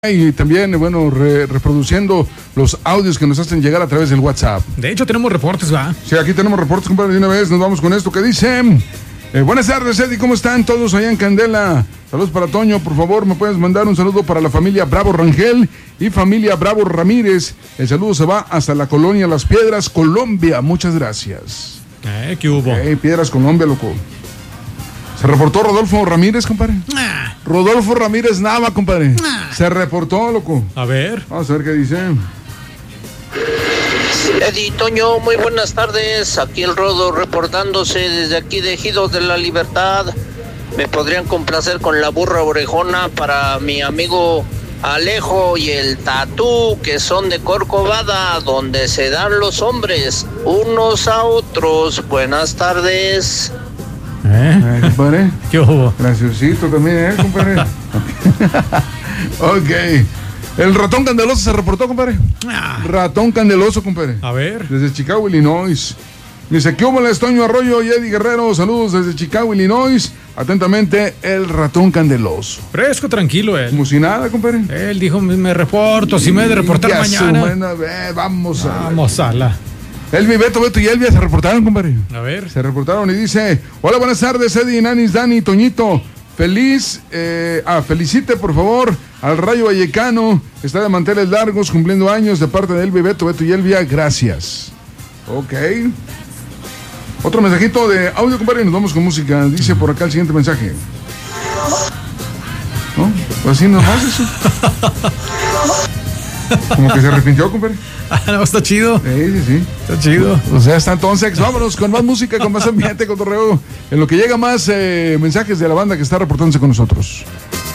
Y también, bueno, reproduciendo los audios que nos hacen llegar a través del WhatsApp. De hecho, tenemos reportes, ¿va? Sí, aquí tenemos reportes, compadre, de una vez. Nos vamos con esto que dice: buenas tardes, Eddie, ¿cómo están todos allá en Candela? Saludos para Toño, por favor, ¿me puedes mandar un saludo para la familia Bravo Rangel y familia Bravo Ramírez? El saludo se va hasta la colonia Las Piedras, Colombia. Muchas gracias. ¿Qué hubo? Piedras, Colombia, loco. Se reportó Rodolfo Ramírez, compadre. Rodolfo Ramírez Nava, compadre. Se reportó, loco. A ver. Vamos a ver qué dice. Eddie, Toño, muy buenas tardes. Aquí el Rodo reportándose desde aquí de Ejidos de la Libertad. Me podrían complacer con la burra orejona para mi amigo Alejo y el Tatú, que son de Corcovada, donde se dan los hombres unos a otros. Buenas tardes. Compadre. ¿Qué hubo? Graciosito también, compadre. Ok. El ratón candeloso se reportó, compadre. Ratón candeloso, compadre. A ver. Desde Chicago, Illinois. Dice: ¿qué hubo, Toño Arroyo y Eddie Guerrero? Saludos desde Chicago, Illinois. Atentamente, el ratón candeloso. Fresco, tranquilo, él. Como si nada, compadre. Él dijo: me reporto, si me he de reportar mañana. Vamos a la. Elvi, Beto y Elvia se reportaron, compadre. A ver. Se reportaron y dice: hola, buenas tardes, Eddie, Nanis, Dani, Toñito. Felicite, por favor, al Rayo Vallecano. Está de manteles largos, cumpliendo años, de parte de Elvi, Beto y Elvia. Gracias. Ok. Otro mensajito de audio, compadre, y nos vamos con música. Dice por acá el siguiente mensaje. ¿No? Pues así nomás eso. Como que se arrepintió, compadre. No, está chido. Sí. Está chido. O sea, está entonces. Vámonos con más música, con más ambiente, con cotorreo. En lo que llega más mensajes de la banda que está reportándose con nosotros.